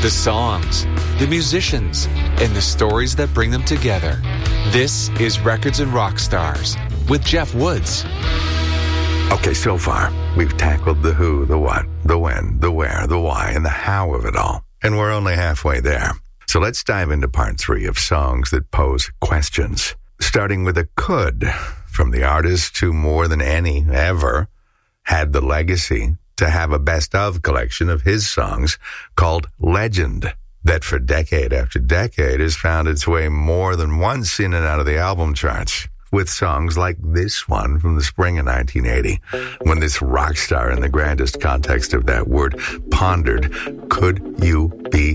the songs, the musicians, and the stories that bring them together. This is Records and Rock Stars with Jeff Woods. Okay, so far, we've tackled the who, the what, the when, the where, the why, and the how of it all. And we're only halfway there. So let's dive into part 3 of songs that pose questions. Starting with a could, from the artist who more than any ever had the legacy to have a best-of collection of his songs called Legend, that for decade after decade has found its way more than once in and out of the album charts, with songs like this one from the spring of 1980, when this rock star in the grandest context of that word pondered, could you be